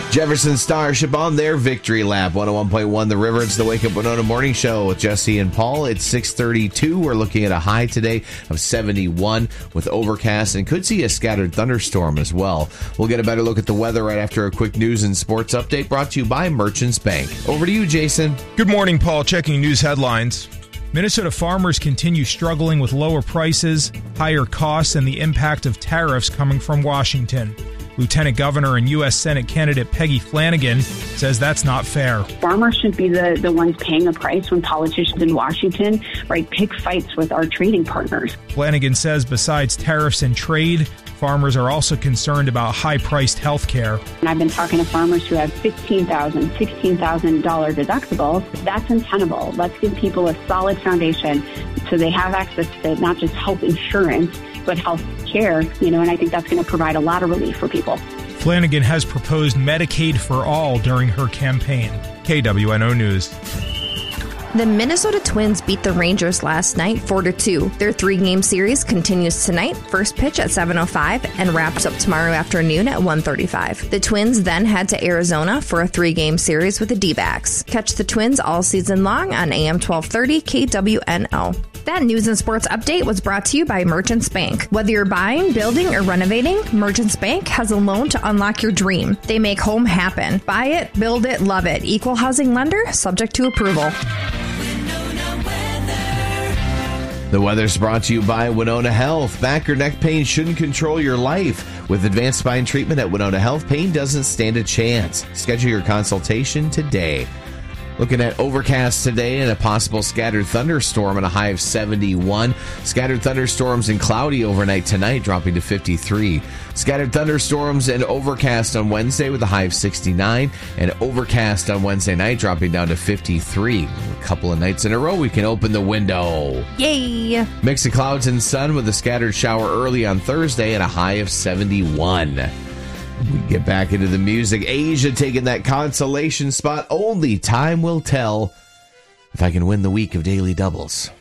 Jefferson Starship on their victory lap. 101.1 The River. It's the Wake Up Winona Morning Show with Jesse and Paul. It's 6:32. We're looking at a high today of 71 with overcast and could see a scattered thunderstorm as well. We'll get a better look at the weather right after a quick news and sports update brought to you by Merchants Bank. Over to you, Jason. Good morning, Paul. Checking news headlines. Minnesota farmers continue struggling with lower prices, higher costs, and the impact of tariffs coming from Washington. Lieutenant Governor and U.S. Senate candidate Peggy Flanagan says that's not fair. Farmers should be the ones paying the price when politicians in Washington, pick fights with our trading partners. Flanagan says besides tariffs and trade, farmers are also concerned about high-priced health care. And I've been talking to farmers who have $15,000, $16,000 deductibles. That's untenable. Let's give people a solid foundation so they have access to not just health insurance, but health care, and I think that's going to provide a lot of relief for people. Flanagan has proposed Medicaid for all during her campaign. KWNO News. The Minnesota Twins beat the Rangers last night 4-2. Their 3-game series continues tonight, first pitch at 7:05 and wraps up tomorrow afternoon at 1:35. The Twins then head to Arizona for a 3-game series with the D-backs. Catch the Twins all season long on AM 1230 KWNO. That news and sports update was brought to you by Merchants Bank. Whether you're buying, building, or renovating, Merchants Bank has a loan to unlock your dream. They make home happen. Buy it, build it, love it. Equal housing lender, subject to approval. The weather's brought to you by Winona Health. Back or neck pain shouldn't control your life. With advanced spine treatment at Winona Health, pain doesn't stand a chance. Schedule your consultation today. Looking at overcast today and a possible scattered thunderstorm and a high of 71. Scattered thunderstorms and cloudy overnight tonight, dropping to 53. Scattered thunderstorms and overcast on Wednesday with a high of 69. And overcast on Wednesday night, dropping down to 53. A couple of nights in a row, we can open the window. Yay! Mix of clouds and sun with a scattered shower early on Thursday and a high of 71. We get back into the music. Asia taking that consolation spot. Only time will tell if I can win the week of daily doubles.